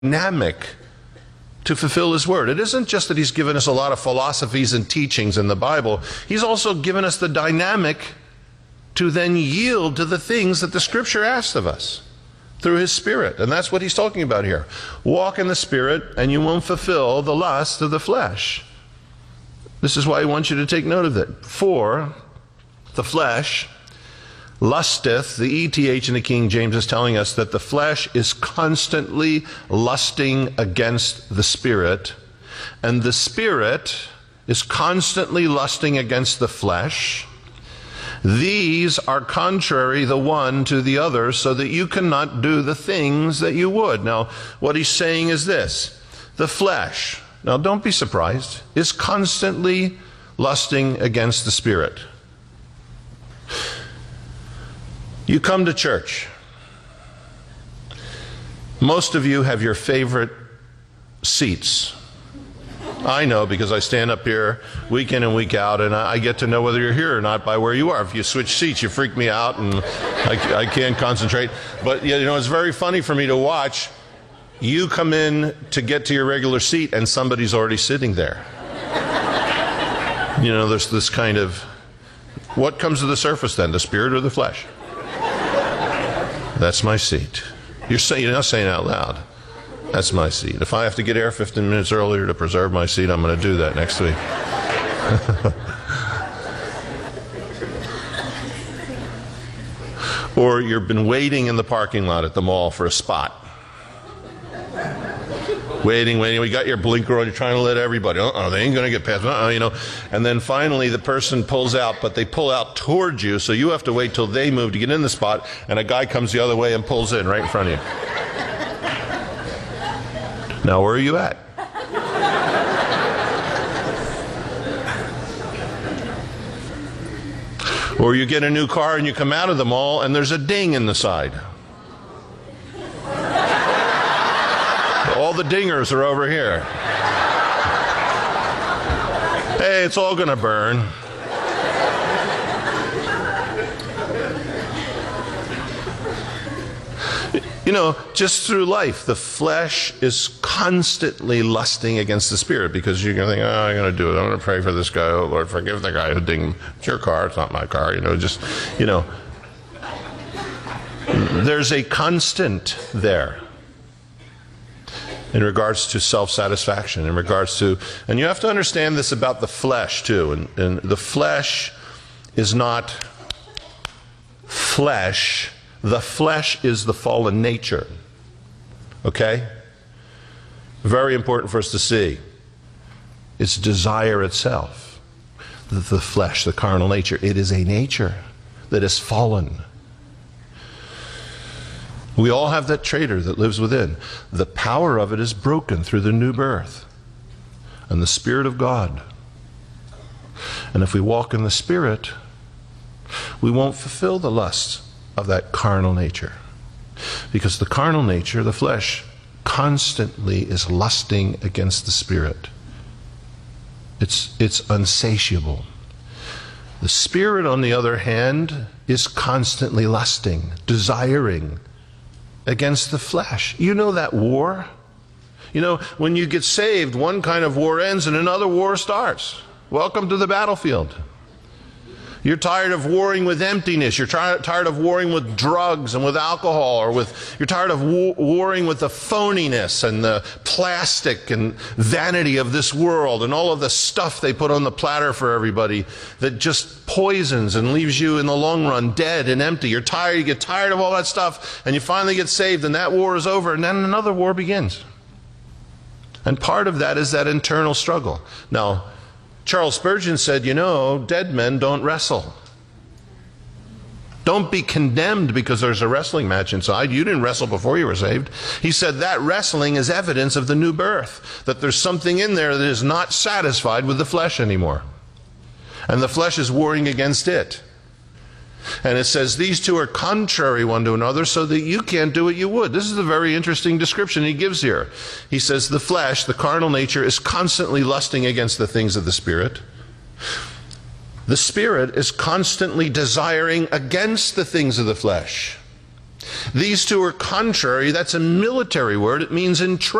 dynamic to fulfill His Word. It isn't just that He's given us a lot of philosophies and teachings in the Bible. He's also given us the dynamic to then yield to the things that the Scripture asks of us through His Spirit. And that's what He's talking about here. Walk in the Spirit and you won't fulfill the lust of the flesh. This is why He wants you to take note of it. For the flesh lusteth, the ETH in the King James is telling us that the flesh is constantly lusting against the Spirit, and the Spirit is constantly lusting against the flesh. These are contrary the one to the other, so that you cannot do the things that you would. Now, what he's saying is this. The flesh, now don't be surprised, is constantly lusting against the Spirit. You come to church. Most of you have your favorite seats. I know, because I stand up here week in and week out, and I get to know whether you're here or not by where you are. If you switch seats, you freak me out, and I can't concentrate. But you know, it's very funny for me to watch. You come in to get to your regular seat, and somebody's already sitting there. You know, there's this kind of, what comes to the surface then, the Spirit or the flesh? That's my seat. You're not saying it out loud. That's my seat. If I have to get here 15 minutes earlier to preserve my seat, I'm going to do that next week. Or you've been waiting in the parking lot at the mall for a spot. Waiting. We got your blinker on. You're trying to let everybody. They ain't going to get past. You know. And then finally the person pulls out, but they pull out towards you, so you have to wait till they move to get in the spot, and a guy comes the other way and pulls in right in front of you. Now, where are you at? Or you get a new car and you come out of the mall and there's a ding in the side. All the dingers are over here. Hey, it's all going to burn. You know, just through life, the flesh is constantly lusting against the Spirit, because you're going to think, I'm going to do it. I'm going to pray for this guy. Oh, Lord, forgive the guy who dinged. It's your car. It's not my car. You know, there's a constant there in regards to self-satisfaction, in regards to, and you have to understand this about the flesh too. And the flesh is not flesh. The flesh is the fallen nature. Okay? Very important for us to see. It's desire itself. The flesh, the carnal nature. It is a nature that is fallen. We all have that traitor that lives within. The power of it is broken through the new birth and the Spirit of God. And if we walk in the Spirit, we won't fulfill the lusts of that carnal nature. Because the carnal nature, the flesh, constantly is lusting against the Spirit. It's unsatiable. The Spirit, on the other hand, is constantly lusting, desiring against the flesh. You know that war? You know, when you get saved, one kind of war ends and another war starts. Welcome to the battlefield. You're tired of warring with emptiness. You're tired of warring with drugs and with alcohol, or you're tired of warring with the phoniness and the plastic and vanity of this world and all of the stuff they put on the platter for everybody that just poisons and leaves you in the long run dead and empty. You get tired of all that stuff, and you finally get saved, and that war is over, and then another war begins. And part of that is that internal struggle. Now, Charles Spurgeon said, dead men don't wrestle. Don't be condemned because there's a wrestling match inside. You didn't wrestle before you were saved. He said that wrestling is evidence of the new birth, that there's something in there that is not satisfied with the flesh anymore. And the flesh is warring against it. And it says these two are contrary one to another, so that you can't do what you would. This is a very interesting description he gives here. He says the flesh, the carnal nature, is constantly lusting against the things of the Spirit. The Spirit is constantly desiring against the things of the flesh. These two are contrary. That's a military word. It means in